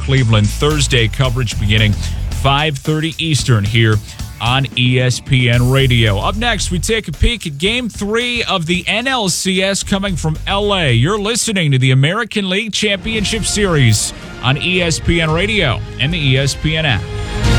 Cleveland. Thursday coverage beginning 5:30 Eastern here on ESPN Radio. Up next, we take a peek at Game 3 of the NLCS coming from L.A. You're listening to the American League Championship Series on ESPN Radio and the ESPN app.